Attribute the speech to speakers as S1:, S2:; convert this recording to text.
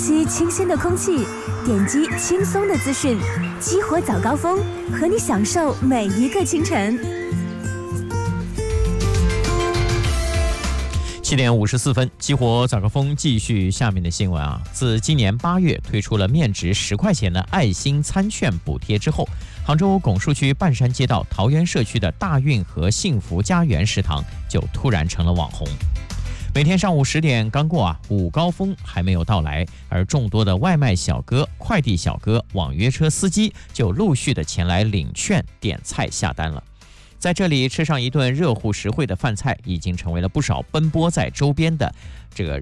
S1: 吸清新的空气，点击轻松的资讯，激活早高峰，和你享受每一个清晨。
S2: 7点54分，激活早高峰，继续下面的新闻啊。自今年8月推出了面值10块钱的爱心餐券补贴之后，杭州拱墅区半山街道桃园社区的大运河幸福家园食堂就突然成了网红。每天上午10点刚过啊，午高峰还没有到来，而众多的外卖小哥、快递小哥、网约车司机就陆续的前来领券、点菜下单了。在这里吃上一顿热乎实惠的饭菜，已经成为了不少奔波在周边的这个